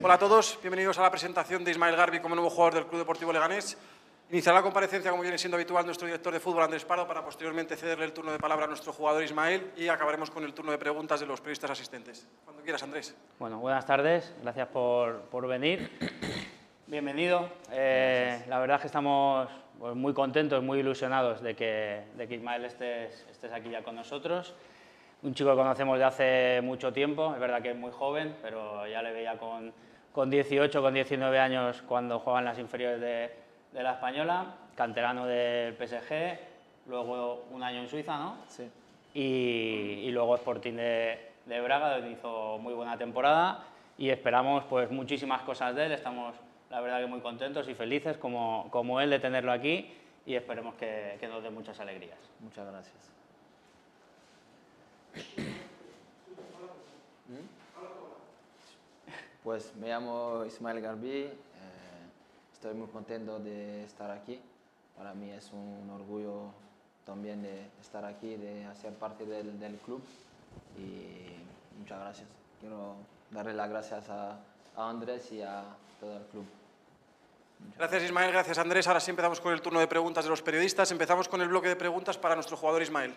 Hola a todos, bienvenidos a la presentación de Ismael Garbi como nuevo jugador del Club Deportivo Leganés. Iniciará la comparecencia, como viene siendo habitual, nuestro director de fútbol, Andrés Pardo, para posteriormente cederle el turno de palabra a nuestro jugador Ismael y acabaremos con el turno de preguntas de los periodistas asistentes. Cuando quieras, Andrés. Bueno, buenas tardes, gracias por venir. Bienvenido. La verdad es que estamos muy contentos, muy ilusionados de que Ismael estés aquí ya con nosotros. Un chico que conocemos de hace mucho tiempo, es verdad que es muy joven, pero ya le veía con 18, con 19 años cuando jugaba en las inferiores de la Española, canterano del PSG, luego un año en Suiza, ¿no? Sí. Y luego Sporting de Braga, donde hizo muy buena temporada y esperamos pues muchísimas cosas de él. Estamos, la verdad, que muy contentos y felices como él de tenerlo aquí y esperemos que nos dé muchas alegrías. Muchas gracias. Pues me llamo Ismael Garbi, estoy muy contento de estar aquí. Para mí es un orgullo también de estar aquí, de hacer parte del club y muchas gracias. Quiero darle las gracias a Andrés y a todo el club. Gracias, Ismael. Gracias, Andrés. Ahora sí empezamos con el turno de preguntas de los periodistas. Empezamos con el bloque de preguntas para nuestro jugador Ismael.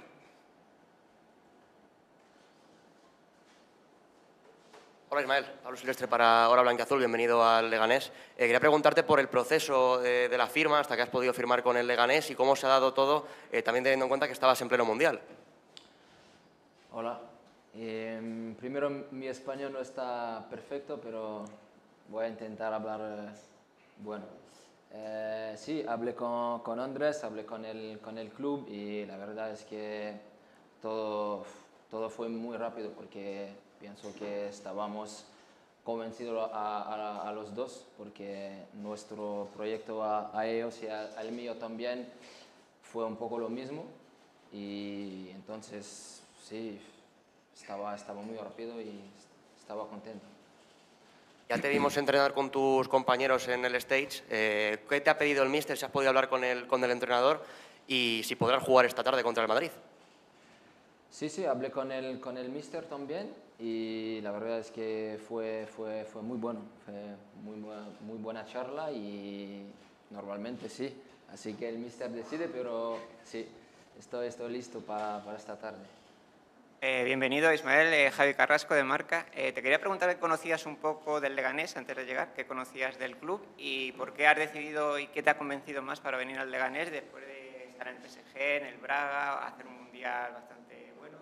Hola Ismael, Pablo Silvestre para Hora Blanquiazul, bienvenido al Leganés. Quería preguntarte por el proceso de la firma, hasta que has podido firmar con el Leganés y cómo se ha dado todo, también teniendo en cuenta que estabas en pleno mundial. Hola. Primero, mi español no está perfecto, pero voy a intentar hablar bueno. Sí, hablé con Andrés, hablé con el club y la verdad es que todo fue muy rápido porque pienso que estábamos convencidos a los dos, porque nuestro proyecto a ellos y al mío también fue un poco lo mismo y entonces sí, estaba muy rápido y estaba contento. Ya te vimos entrenar con tus compañeros en el stage. ¿Qué te ha pedido el míster? Si has podido hablar con el entrenador y si podrás jugar esta tarde contra el Madrid. Sí, hablé con el míster también y la verdad es que fue muy bueno, fue muy buena charla y normalmente sí, así que el míster decide, pero sí, estoy listo para esta tarde. Bienvenido Ismael, Javi Carrasco de Marca. Te quería preguntar qué conocías un poco del Leganés antes de llegar, qué conocías del club y por qué has decidido y qué te ha convencido más para venir al Leganés después de estar en el PSG, en el Braga, hacer un mundial bastante bueno.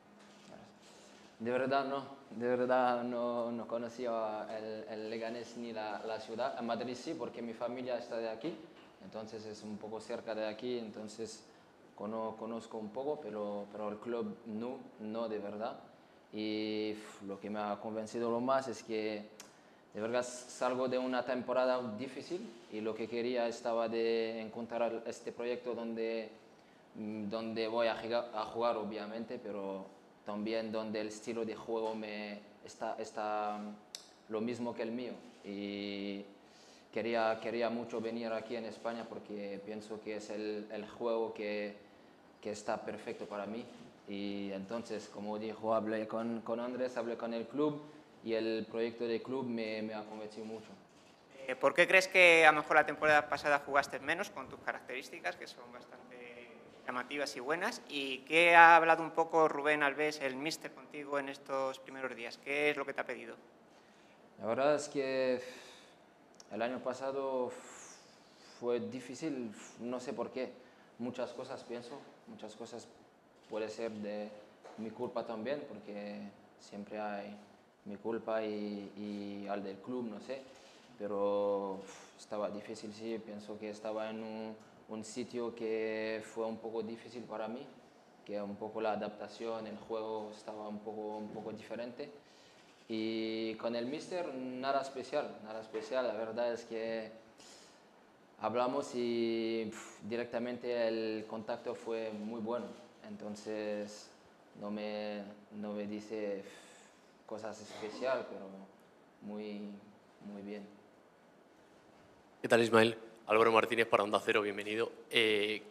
De verdad no conocía el Leganés ni la ciudad. En Madrid sí, porque mi familia está de aquí, entonces es un poco cerca de aquí, entonces conozco un poco, pero el club no de verdad. Y lo que me ha convencido lo más es que de verdad salgo de una temporada difícil y lo que quería estaba de encontrar este proyecto donde voy a jugar obviamente, pero también donde el estilo de juego está lo mismo que el mío. Y quería mucho venir aquí en España porque pienso que es el juego que está perfecto para mí. Y entonces, como dijo, hablé con Andrés, hablé con el club y el proyecto del club me ha convencido mucho. ¿Por qué crees que a lo mejor la temporada pasada jugaste menos con tus características, que son bastante llamativas y buenas? ¿Y qué ha hablado un poco Rubén Alves, el míster, contigo en estos primeros días? ¿Qué es lo que te ha pedido? La verdad es que el año pasado fue difícil, no sé por qué. Muchas cosas pienso, muchas cosas puede ser de mi culpa también, porque siempre hay mi culpa y al del club, no sé. Pero estaba difícil, sí, pienso que estaba en un sitio que fue un poco difícil para mí, que un poco la adaptación, el juego estaba un poco diferente. Y con el míster nada especial, la verdad es que hablamos y directamente el contacto fue muy bueno, entonces no me dice cosas especiales, pero muy bien. ¿Qué tal, Ismael? Álvaro Martínez para Onda Cero, bienvenido. ¿Qué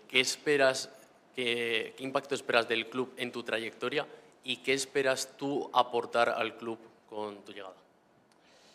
impacto esperas del club en tu trayectoria y qué esperas tú aportar al club con tu llegada?